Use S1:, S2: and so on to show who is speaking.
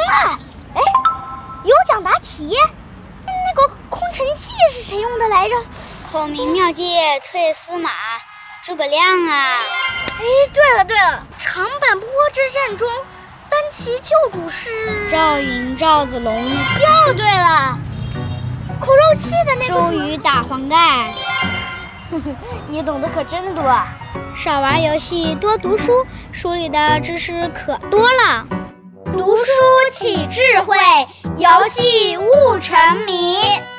S1: 了！哎，有奖答题，那个空城计是谁用的来着？
S2: 孔明妙计退司马，诸葛亮啊！
S1: 哎，对了，长坂坡之战中，单骑救主是
S2: 赵云、赵子龙。
S1: 又对了，苦肉计的那个
S2: 周瑜打黄盖。
S1: 你懂得可真多。
S2: 少玩游戏，多读书，书里的知识可多了。
S1: 读书起智慧，游戏悟沉迷。